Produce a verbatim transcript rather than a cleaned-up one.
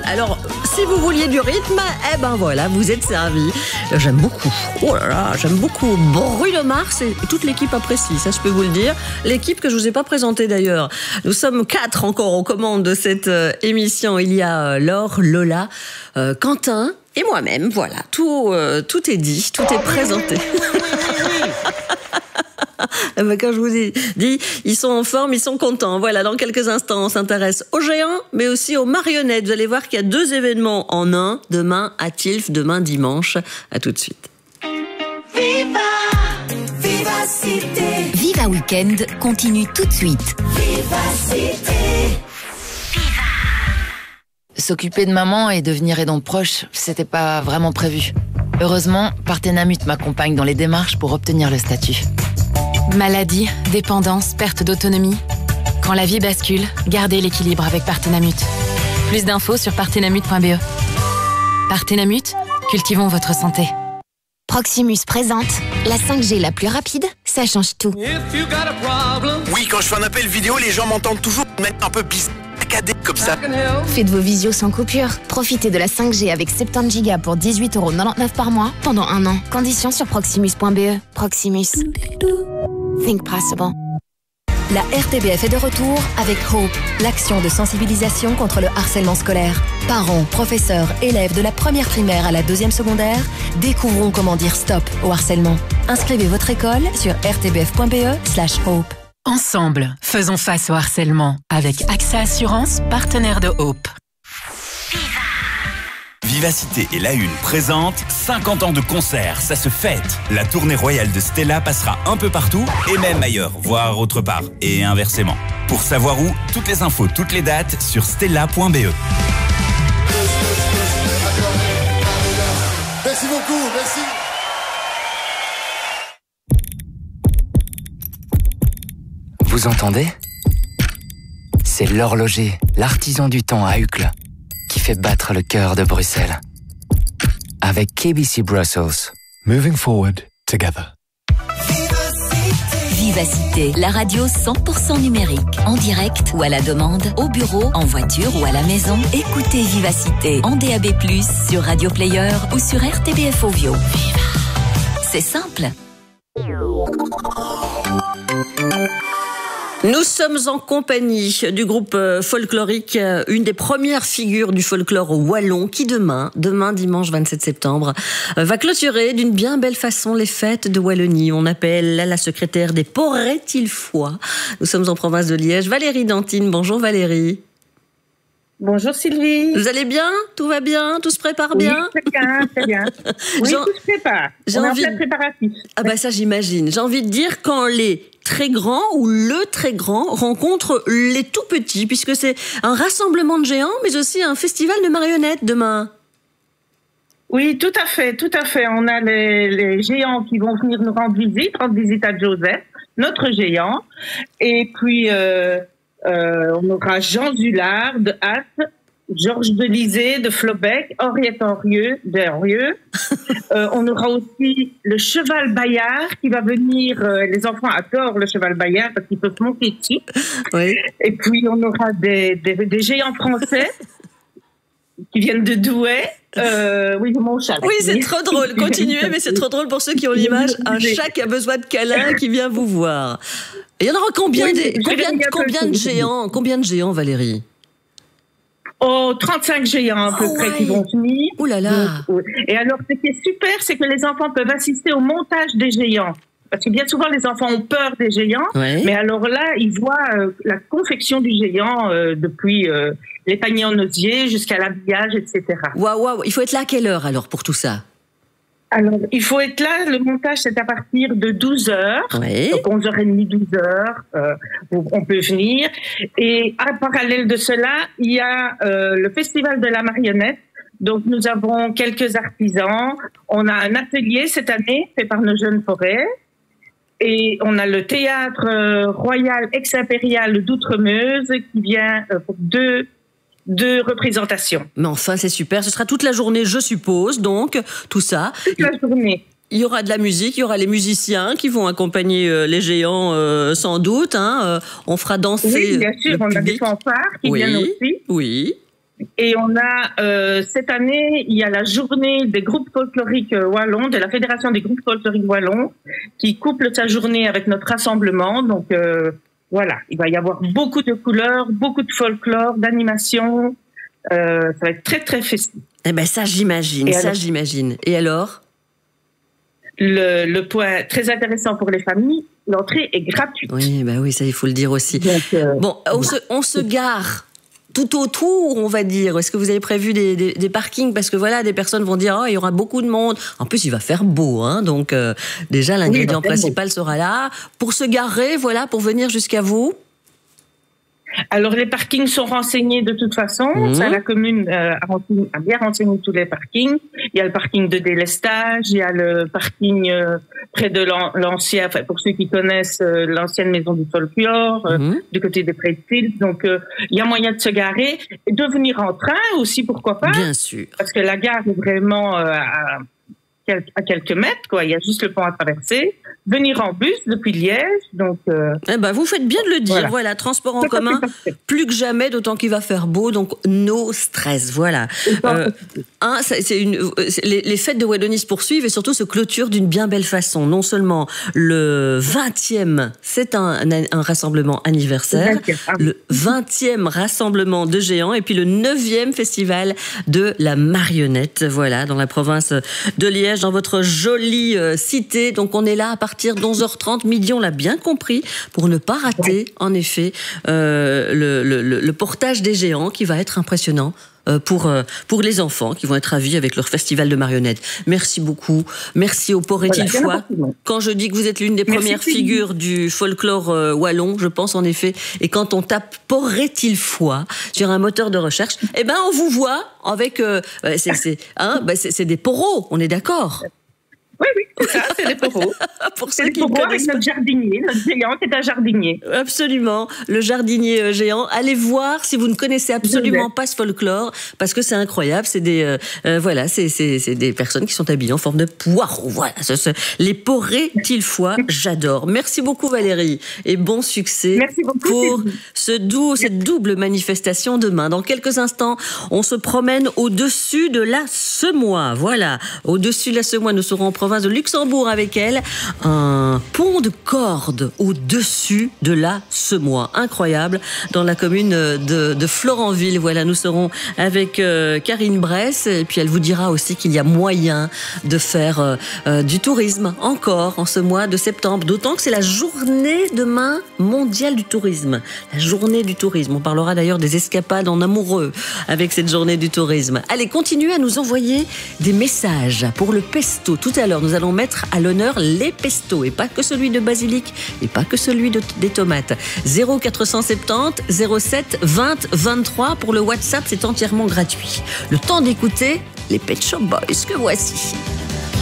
Alors, si vous vouliez du rythme, eh ben voilà, vous êtes servis. J'aime beaucoup. Oh là là, j'aime beaucoup. Bruno Mars et toute l'équipe apprécie, ça je peux vous le dire. L'équipe que je vous ai pas présentée d'ailleurs. Nous sommes quatre encore aux commandes de cette euh, émission. Il y a euh, Laure, Lola, euh, Quentin et moi-même. Voilà, tout, euh, tout est dit, tout est présenté. Quand je vous ai dit, ils sont en forme, ils sont contents. Voilà, dans quelques instants, on s'intéresse aux géants, mais aussi aux marionnettes. Vous allez voir qu'il y a deux événements en un. Demain à Tilf, demain dimanche. À tout de suite. Viva, Vivacité. Viva Weekend continue tout de suite. Vivacité. S'occuper de maman et devenir aidant proche, c'était pas vraiment prévu. Heureusement, Partenamut m'accompagne dans les démarches pour obtenir le statut. Maladie, dépendance, perte d'autonomie. Quand la vie bascule, gardez l'équilibre avec Partenamut. Plus d'infos sur partenamut point b e. Partenamut, cultivons votre santé. Proximus présente la cinq G la plus rapide, ça change tout. Oui, quand je fais un appel vidéo, les gens m'entendent toujours de manière un peu bizarre, saccadée comme ça. Faites vos visios sans coupure. Profitez de la cinq G avec soixante-dix gigas pour dix-huit euros quatre-vingt-dix-neuf par mois pendant un an. Conditions sur proximus point b e. Proximus. Think possible. La R T B F est de retour avec Hope, l'action de sensibilisation contre le harcèlement scolaire. Parents, professeurs, élèves de la première primaire à la deuxième secondaire, découvrons comment dire stop au harcèlement. Inscrivez votre école sur r t b f point b e slash hope. Ensemble, faisons face au harcèlement avec A X A Assurance, partenaire de Hope. Vivacité et La Une présente cinquante ans de concert, ça se fête. La tournée royale de Stella passera un peu partout et même ailleurs, voire autre part, et inversement. Pour savoir où, toutes les infos, toutes les dates sur stella point b e. Merci beaucoup, merci. Vous entendez? C'est l'horloger, l'artisan du temps à Uccle, qui fait battre le cœur de Bruxelles. Avec K B C Brussels. Moving forward together. Vivacité, la radio cent pour cent numérique. En direct ou à la demande, au bureau, en voiture ou à la maison. Écoutez Vivacité en D A B plus, sur Radio Player ou sur R T B F Ovio. C'est simple. Nous sommes en compagnie du groupe folklorique, une des premières figures du folklore wallon qui demain, demain dimanche vingt-sept septembre, va clôturer d'une bien belle façon les fêtes de Wallonie. On appelle la secrétaire des Porret-Tilfois. Nous sommes en province de Liège. Valérie Dantine, bonjour Valérie. Bonjour Sylvie. Vous allez bien? Tout va bien? Tout se prépare bien? Oui, très bien, très bien. Oui, Jean... tout se prépare. J'ai On envie... est en plein préparatif. Ah bah ça j'imagine. J'ai envie de dire quand les très grands ou le très grand rencontre les tout petits, puisque c'est un rassemblement de géants, mais aussi un festival de marionnettes demain. Oui, tout à fait, tout à fait. On a les, les géants qui vont venir nous rendre visite, rendre visite à Joseph, notre géant. Et puis, euh, euh, on aura Jean Zulard de Hatte, Georges Delizé de Flobec, Henriette Henrieux de Henrieux. euh, on aura aussi le cheval Bayard qui va venir, euh, les enfants adorent le cheval Bayard parce qu'ils peuvent monter dessus. Oui. Et puis on aura des, des, des géants français qui viennent de Douai. Euh, oui, mon chat. Oui, c'est trop drôle. Continuez, mais c'est trop drôle pour ceux qui ont l'image. Un chat qui a besoin de câlin qui vient vous voir. Et il y en aura combien, oui, des, combien, combien de géants, combien de géants, Valérie? Oh, trente-cinq géants à peu oh près ouais. qui vont venir. Ouh là là. Donc, et alors, ce qui est super, c'est que les enfants peuvent assister au montage des géants. Parce que bien souvent, les enfants ont peur des géants. Ouais. Mais alors là, ils voient euh, la confection du géant euh, depuis euh, les paniers en osier jusqu'à l'habillage, et cetera. Waouh, waouh. Il faut être là à quelle heure alors pour tout ça? Alors, il faut être là. Le montage, c'est à partir de douze heures. Oui. Donc, onze heures trente, douze heures, euh, on peut venir. Et en parallèle de cela, il y a euh, le Festival de la marionnette. Donc, nous avons quelques artisans. On a un atelier cette année fait par nos jeunes forêts. Et on a le Théâtre euh, Royal Ex-Impérial d'Outremeuse qui vient euh, pour deux de représentation. Mais enfin, c'est super. Ce sera toute la journée, je suppose. Donc, tout ça. Toute la journée. Il y aura de la musique, il y aura les musiciens qui vont accompagner euh, les géants, euh, sans doute. Hein. Euh, on fera danser. Oui, bien sûr. le on public. a des fanfares qui oui, viennent aussi. Oui. Et on a, euh, cette année, il y a la journée des groupes folkloriques wallons, de la Fédération des groupes folkloriques wallons, qui couple sa journée avec notre rassemblement. Donc, euh, voilà, il va y avoir beaucoup de couleurs, beaucoup de folklore, d'animation. Euh, ça va être très, très festif. Eh ben, ça, j'imagine, Et ça, alors j'imagine. Et alors? Le, le point très intéressant pour les familles, l'entrée est gratuite. Oui, bah oui, ça, il faut le dire aussi. Donc, euh, bon, on se, on se gare tout autour, on va dire. Est-ce que vous avez prévu des, des, des parkings? Parce que voilà, des personnes vont dire, oh, il y aura beaucoup de monde. En plus, il va faire beau, hein. Donc, euh, déjà, l'ingrédient oui, principal beau. sera là. Pour se garer, voilà, pour venir jusqu'à vous. Alors, les parkings sont renseignés de toute façon. Mmh. Ça, la commune euh, a, renseigné, a bien renseigné tous les parkings. Il y a le parking de délestage, il y a le parking euh, près de l'ancien, enfin, pour ceux qui connaissent euh, l'ancienne maison du folklore, euh, mmh. du côté des Pré-de-Fils. Donc, euh, il y a moyen de se garer et de venir en train aussi, pourquoi pas. Bien sûr. Parce que la gare est vraiment euh, à, à quelques mètres, quoi. Il y a juste le pont à traverser. Venir en bus depuis Liège, donc... Euh, eh ben, vous faites bien de le dire, voilà, voilà transport en c'est commun, plus que jamais, d'autant qu'il va faire beau, donc no stress, voilà. Euh, un, c'est une, les, les fêtes de Wallonie se poursuivent et surtout se clôturent d'une bien belle façon. Non seulement le vingtième, c'est un, un, un rassemblement anniversaire, le vingtième rassemblement de géants, et puis le neuvième festival de la marionnette, voilà, dans la province de Liège, dans votre jolie euh, cité. Donc on est là à partir partir d'onze heures trente, midi, on l'a bien compris, pour ne pas rater, en effet, euh, le, le, le portage des géants qui va être impressionnant. Pour, pour les enfants qui vont être ravis avec leur festival de marionnettes. Merci beaucoup. Merci au Porret-il-Foy. Quand je dis que vous êtes l'une des premières Merci. figures du folklore euh, wallon, je pense en effet, et quand on tape Porret-il-Foy sur un moteur de recherche, eh ben on vous voit avec... Euh, c'est, c'est, hein, ben c'est, c'est des poros, on est d'accord? Oui, oui, c'est ça, c'est les poros. Pour ceux qui ne connaissent pas. Notre jardinier, notre géant qui est un jardinier. Absolument, le jardinier géant. Allez voir si vous ne connaissez absolument pas ce folklore, parce que c'est incroyable. C'est des, euh, euh, voilà, c'est, c'est, c'est des personnes qui sont habillées en forme de poireaux. Voilà, ce, ce, les Porret-il-Foy, j'adore. Merci beaucoup Valérie et bon succès pour ce doux, cette double manifestation demain. Dans quelques instants, on se promène au-dessus de la Semois. Voilà, au-dessus de la Semois, nous serons en province de Luxembourg avec elle, un pont de corde au-dessus de la Semois. Incroyable, dans la commune de, de Florenville. Voilà, nous serons avec euh, Karine Bresse, et puis elle vous dira aussi qu'il y a moyen de faire euh, euh, du tourisme encore en ce mois de septembre, d'autant que c'est la journée demain mondiale du tourisme. La journée du tourisme. On parlera d'ailleurs des escapades en amoureux avec cette journée du tourisme. Allez, continuez à nous envoyer des messages pour le pesto. Tout à l'heure, nous allons mettre à l'honneur les pestos, et pas que celui de basilic, et pas que celui de, des tomates. zéro quatre cent soixante-dix zéro sept vingt vingt-trois pour le WhatsApp, c'est entièrement gratuit. Le temps d'écouter les Pet Shop Boys que voici.